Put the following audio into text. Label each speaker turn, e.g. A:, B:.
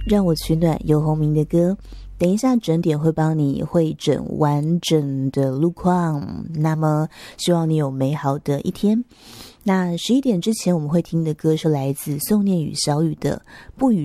A: 让我取暖游鸿明的歌。等一下整点会帮你汇整完整的路况，那么希望你有美好的一天。那11点之前我们会听的歌是来自宋念宇小雨的《不语